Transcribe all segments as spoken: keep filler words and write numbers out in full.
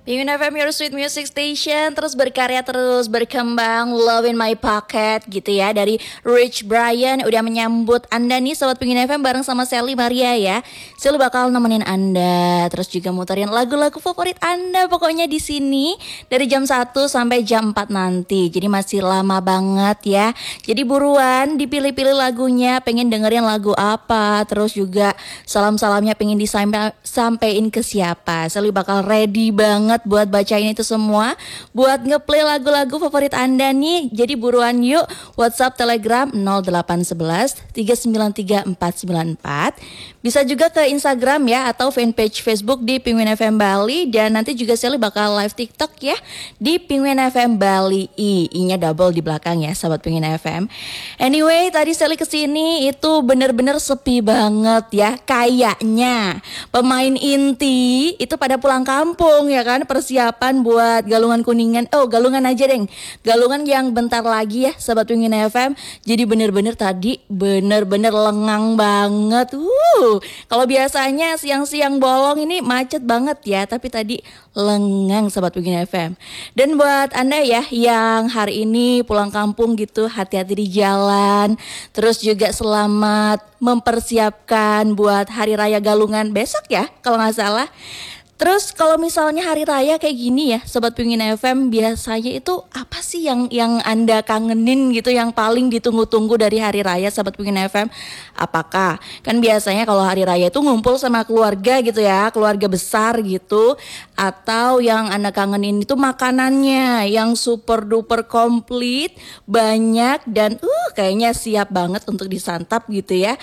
Penguin F M, your sweet music station, terus berkarya, terus berkembang, love in my pocket gitu ya. Dari Rich Brian udah menyambut Anda nih Sobat Penguin F M bareng sama Sally Maria ya. Sally bakal nemenin Anda, terus juga muterin lagu-lagu favorit Anda pokoknya di sini dari jam satu sampai jam empat nanti. Jadi masih lama banget ya. Jadi buruan dipilih-pilih lagunya, pengen dengerin lagu apa, terus juga salam-salamnya pengen disampaikan ke siapa. Sally bakal ready banget buat bacain itu semua, buat ngeplay lagu-lagu favorit Anda nih. Jadi buruan yuk, WhatsApp Telegram nol delapan satu satu tiga sembilan tiga empat sembilan empat. Bisa juga ke Instagram ya, atau fanpage Facebook di Penguin F M Bali. Dan nanti juga Sally bakal live TikTok ya di Penguin F M Bali. I, I-nya double di belakang ya Sobat Penguin F M. Anyway, tadi Sally kesini itu bener-bener sepi banget ya. Kayaknya pemain inti itu pada pulang kampung ya kan, persiapan buat Galungan Kuningan. Oh, Galungan aja deng, Galungan yang bentar lagi ya Sobat Penguin F M. Jadi bener-bener tadi bener-bener lengang banget. uh, Kalau biasanya siang-siang bolong ini macet banget ya, tapi tadi lengang Sobat Penguin F M. Dan buat Anda ya yang hari ini pulang kampung gitu, hati-hati di jalan. Terus juga selamat mempersiapkan buat Hari Raya Galungan besok ya kalau nggak salah. Terus kalau misalnya hari raya kayak gini ya Sobat Penguin F M, biasanya itu apa sih yang yang Anda kangenin gitu, yang paling ditunggu-tunggu dari hari raya Sobat Penguin F M? Apakah kan biasanya kalau hari raya itu ngumpul sama keluarga gitu ya, keluarga besar gitu, atau yang Anda kangenin itu makanannya yang super duper komplit, banyak dan uh kayaknya siap banget untuk disantap gitu ya,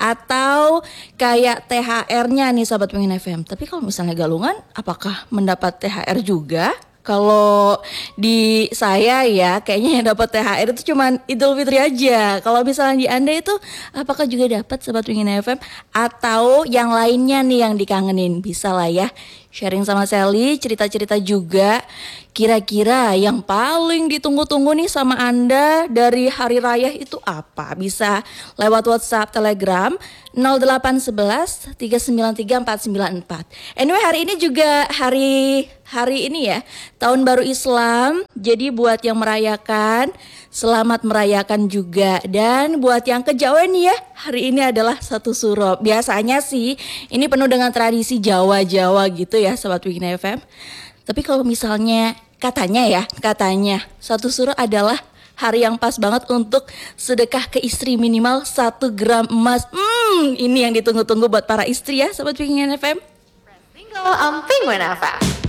atau kayak T H R-nya nih Sobat Penguin F M. Tapi kalau misalnya Galungan, apakah mendapat T H R juga? Kalau di saya ya kayaknya yang dapat T H R itu cuma Idul Fitri aja. Kalau misalnya di Anda itu apakah juga dapat Sobat Penguin F M, atau yang lainnya nih yang dikangenin? Bisa lah ya sharing sama Sally, cerita-cerita juga. Kira-kira yang paling ditunggu-tunggu nih sama Anda dari hari raya itu apa? Bisa lewat WhatsApp Telegram nol delapan satu satu tiga sembilan tiga empat sembilan empat. Anyway, hari ini juga hari hari ini ya, Tahun Baru Islam. Jadi buat yang merayakan, selamat merayakan juga. Dan buat yang kejawen ya, hari ini adalah satu suro. Biasanya sih ini penuh dengan tradisi Jawa-Jawa gitu ya Sobat Penguin F M. Tapi kalau misalnya katanya ya, katanya satu suro adalah hari yang pas banget untuk sedekah ke istri minimal satu gram emas. Hmm, ini yang ditunggu-tunggu buat para istri ya Sobat Penguin F M. Single on Penguin F M.